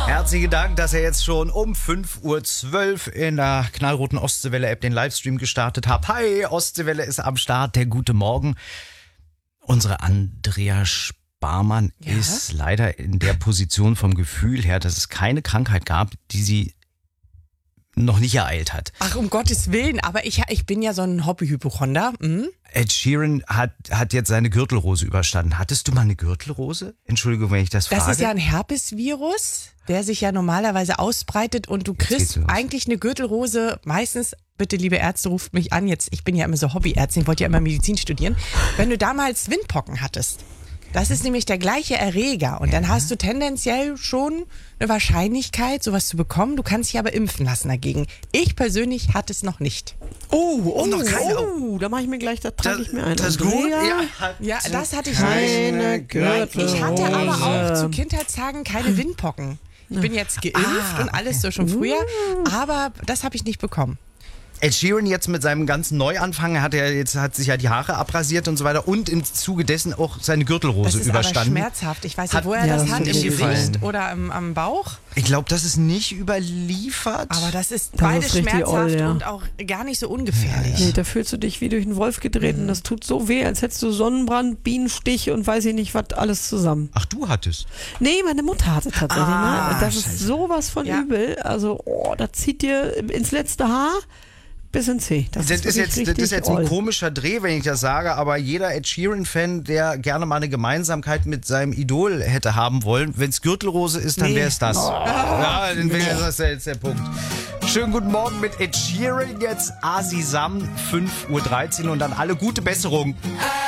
Herzlichen Dank, dass ihr jetzt schon um 5:12 Uhr in der knallroten Ostseewelle-App den Livestream gestartet habt. Hi, Ostseewelle ist am Start, der gute Morgen. Unsere Andrea Sparmann ist leider in der Position vom Gefühl her, dass es keine Krankheit gab, die sie noch nicht ereilt hat. Ach, um Gottes Willen, aber ich bin ja so ein Hobby-Hypochonder. Ed Sheeran hat jetzt seine Gürtelrose überstanden. Hattest du mal eine Gürtelrose? Entschuldigung, wenn ich das frage. Das ist ja ein Herpesvirus, der sich ja normalerweise ausbreitet und du kriegst eigentlich eine Gürtelrose meistens, bitte liebe Ärzte, ruft mich an, jetzt, ich bin ja immer so Hobbyärztin, wollte ja immer Medizin studieren, wenn du damals Windpocken hattest. Das ist nämlich der gleiche Erreger und dann hast du tendenziell schon eine Wahrscheinlichkeit, sowas zu bekommen. Du kannst dich aber impfen lassen dagegen. Ich persönlich hatte es noch nicht. noch keine. Da mache ich mir gleich, da trage ich mir ein. Das ist gut. Ja, das hatte ich Keine nicht. Gürtelrose. Ich hatte aber auch zu Kindheitstagen keine Windpocken. Ich bin jetzt geimpft und alles so schon früher, aber das habe ich nicht bekommen. Ed Sheeran jetzt mit seinem ganzen Neuanfang hat sich ja die Haare abrasiert und so weiter und im Zuge dessen auch seine Gürtelrose Das ist überstanden. aber schmerzhaft. Ich weiß nicht, wo er das hat, im Gesicht oder am Bauch. Ich glaube, das ist nicht überliefert. Aber das ist Das beides ist richtig schmerzhaft oll, und auch gar nicht so ungefährlich. Nee, da fühlst du dich wie durch einen Wolf getreten. Das tut so weh, als hättest du Sonnenbrand, Bienenstich und weiß ich nicht was alles zusammen. Ach, du hattest? Nee, meine Mutter hatte tatsächlich. Das Scheiße. ist sowas von übel. Also, da zieht dir ins letzte Haar bis ins C. Das ist jetzt ein oll. komischer Dreh, wenn ich das sage, aber jeder Ed Sheeran-Fan, der gerne mal eine Gemeinsamkeit mit seinem Idol hätte haben wollen, wenn es Gürtelrose ist, dann wäre es das. Ja, dann wäre das jetzt der Punkt. Schönen guten Morgen mit Ed Sheeran, jetzt Asisam, 5:13 Uhr und dann alle gute Besserung.